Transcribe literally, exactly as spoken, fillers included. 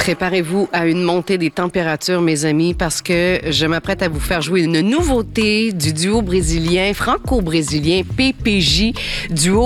Préparez-vous à une montée des températures, mes amis, parce que je m'apprête à vous faire jouer une nouveauté du duo brésilien, franco-brésilien P P J, duo